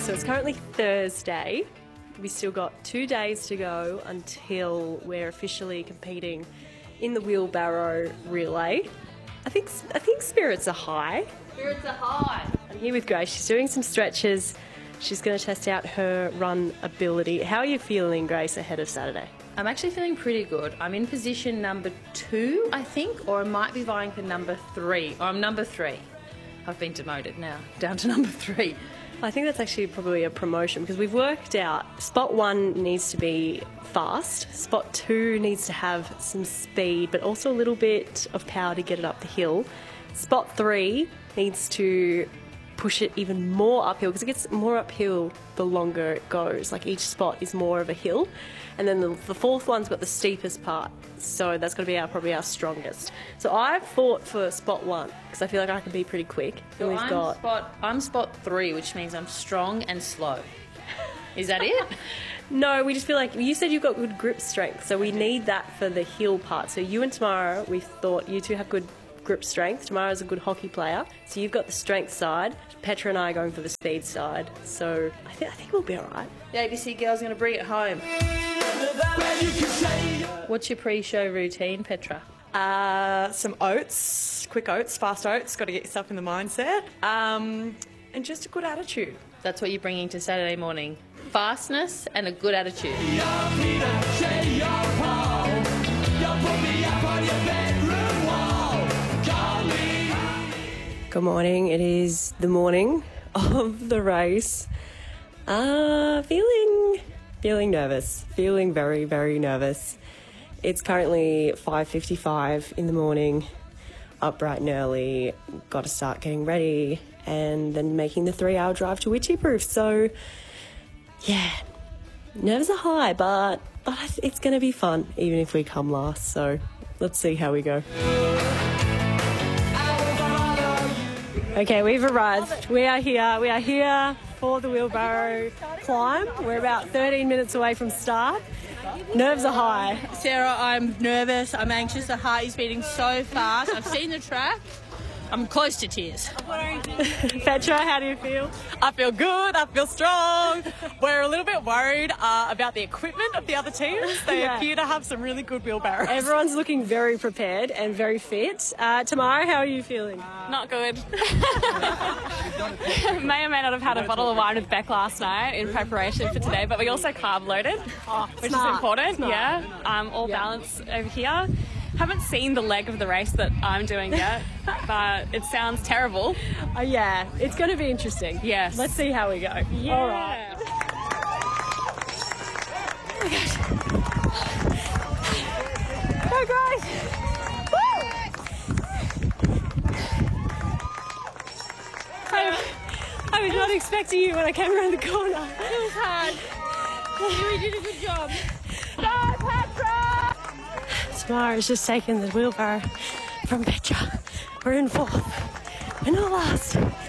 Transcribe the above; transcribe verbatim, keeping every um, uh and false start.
So it's currently Thursday. We still got two days to go until we're officially competing in the wheelbarrow relay. I think I think spirits are high. Spirits are high. I'm here with Grace. She's doing some stretches. She's going to test out her run ability. How are you feeling, Grace, ahead of Saturday? I'm actually feeling pretty good. I'm in position number two, I think, or I might be vying for number three. Or I'm number three. I've been demoted now, down to number three. I think that's actually probably a promotion because we've worked out spot one needs to be fast, spot two needs to have some speed but also a little bit of power to get it up the hill. Spot three needs to push it even more uphill because it gets more uphill the longer it goes. Like each spot is more of a hill. And then the, the fourth one's got the steepest part, so that's going to be our, probably our strongest. So I've fought for spot one because I feel like I can be pretty quick. So and we've I'm, got... spot, I'm spot three, which means I'm strong and slow. Is that it? No, we just feel like you said you've got good grip strength, so we need that for the hill part. So you and Tamara, we thought you two have good grip strength. Tamara's a good hockey player, so you've got the strength side. Petra and I are going for the speed side, so I, th- I think we'll be all right. The A B C girl's going to bring it home. What's your pre-show routine, Petra? Uh, some oats, quick oats, fast oats. Got to get yourself in the mindset, um, and just a good attitude. That's what you're bringing to Saturday morning. Fastness and a good attitude. Good morning. It is the morning of the race. Uh, feeling, feeling nervous. Feeling very, very nervous. It's currently five fifty-five in the morning. Up bright and early. Got to start getting ready, and then making the three-hour drive to Wycheproof. So, yeah, nerves are high, but but it's going to be fun, even if we come last. So, let's see how we go. Okay, we've arrived. We are here. We are here for the wheelbarrow climb. We're about thirteen minutes away from start. Nerves are high. Sarah, I'm nervous. I'm anxious. The heart is beating so fast. I've seen the track. I'm close to tears. Petra, how do you feel? I feel good. I feel strong. We're a little bit worried uh, about the equipment of the other teams. They Yeah. appear to have some really good wheelbarrows. Everyone's looking very prepared and very fit. Uh, Tamara, how are you feeling? Not good. May or may not have had a bottle of wine with Beck last night in preparation for today, but we also carb loaded, which smart, is important. smart. Yeah, um, all Yeah. balance over here. Haven't seen the leg of the race that I'm doing yet, but it sounds terrible. Uh, yeah, it's going to be interesting. Yes. Let's see how we go. Yeah. All right. Go, guys! I, I was not expecting you when I came around the corner. It was hard. You did a good job. Tamara's just taken the wheelbarrow from Petra. We're in fourth. We're not last.